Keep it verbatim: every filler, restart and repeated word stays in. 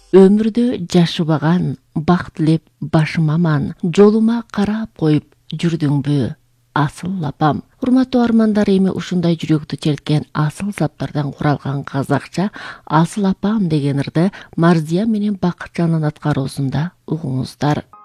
Өмүрдө жашыбаган, бак тилеп башым аман, жолума карап коюп жүрдүңбү асыл апам. Урматтуу армандар, эми ушундай жүрөктү черткен асыл заптардан куралган казакча Асыл апам деген ырды Марзия менен Бакытжандын аткаруусунда угуңуздар.